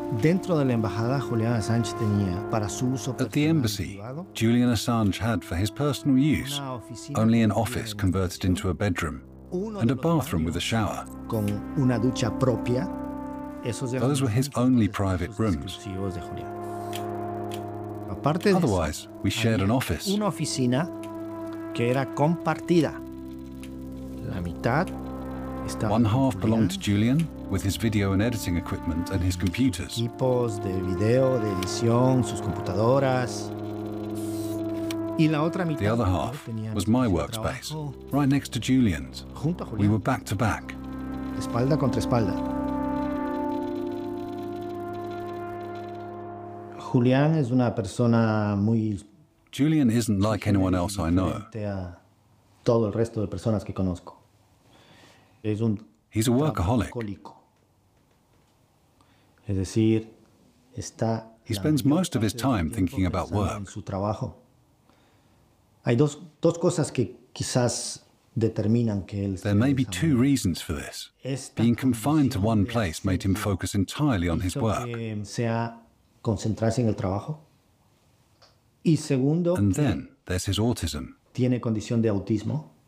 Dentro de la embajada, Julian Assange tenía para su uso At the embassy, Julian Assange had for his personal use only an office converted into a bedroom and a bathroom with a shower. con una ducha propia. Those were his only private rooms. Otherwise, we shared an office. Una oficina que era compartida. La mitad estaba One con half Julián, belonged to Julian, with his video and editing equipment and his computers. equipos de video, de edición, sus computadoras. Y la otra mitad The other yo half tenía was mi my espacio de workspace, trabajo right next to Julian's. junto a We Julián, were back to back. espalda contra espalda. Julián es una persona muy Julian isn't like anyone else I know. diferente a todo el resto de personas que conozco. Es un He's a workaholic. trabajólico. Es decir, está He la spends mayor most of his parte de su time tiempo thinking about pensando work. en su trabajo. Hay dos cosas que quizás determinan que él There sea may de be esa two manera. reasons for this. Esta Being confined to condición one de place made him ascenso focus entirely on his hizo work. que sea concentrarse en el trabajo. Y segundo, And then there's his autism. tiene condición de autismo.